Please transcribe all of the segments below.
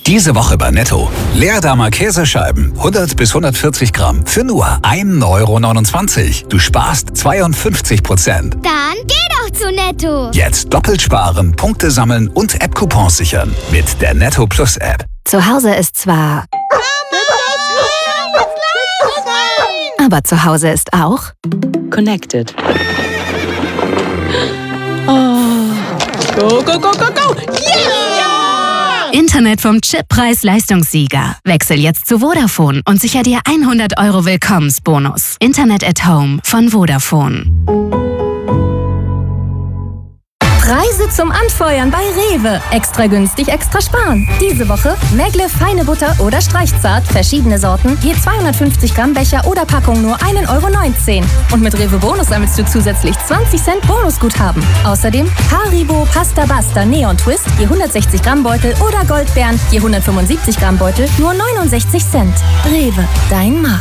Diese Woche bei Netto. Leerdammer Käsescheiben, 100 bis 140 Gramm, für nur 1,29 €. Du sparst 52%. Dann geh doch zu Netto. Jetzt doppelt sparen, Punkte sammeln und App-Coupons sichern. Mit der Netto Plus App. Zu Hause ist zwar... Aber zu Hause ist auch... Connected. Oh. Go, go, go, go, go! Yeah! Internet vom Chip Preis-Leistungssieger. Wechsel jetzt zu Vodafone und sicher dir 100 € Willkommensbonus. Internet at Home von Vodafone. Preise zum Anfeuern bei Rewe. Extra günstig, extra sparen. Diese Woche Megle feine Butter oder Streichzart, verschiedene Sorten, je 250 Gramm Becher oder Packung nur 1,19 €. Und mit Rewe Bonus sammelst du zusätzlich 20 Cent Bonusguthaben. Außerdem Haribo Pasta Basta Neon Twist, je 160 Gramm Beutel oder Goldbeeren, je 175 Gramm Beutel, nur 69 Cent. Rewe, dein Markt.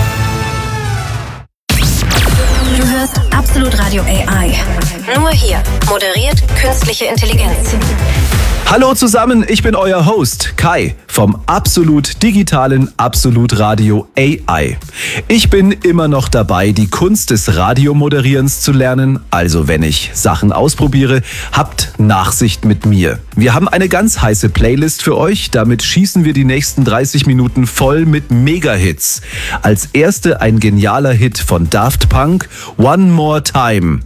Du hörst Absolut Radio AI. Nur hier. Moderiert künstliche Intelligenz. Hallo zusammen, ich bin euer Host Kai vom absolut digitalen Absolut Radio AI. Ich bin immer noch dabei, die Kunst des Radiomoderierens zu lernen. Also wenn ich Sachen ausprobiere, habt Nachsicht mit mir. Wir haben eine ganz heiße Playlist für euch. Damit schießen wir die nächsten 30 Minuten voll mit Mega-Hits. Als erste ein genialer Hit von Daft Punk, One More Time.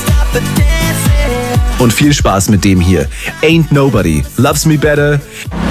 Und viel Spaß mit dem hier. Ain't Nobody Loves Me Better.